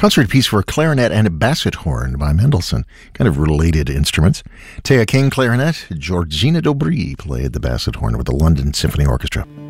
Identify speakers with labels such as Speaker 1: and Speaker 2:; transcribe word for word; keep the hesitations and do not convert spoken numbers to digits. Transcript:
Speaker 1: Concert piece for clarinet and a basset horn by Mendelssohn, kind of related instruments. Taya King, clarinet. Georgina Dobry played the basset horn with the London Symphony Orchestra.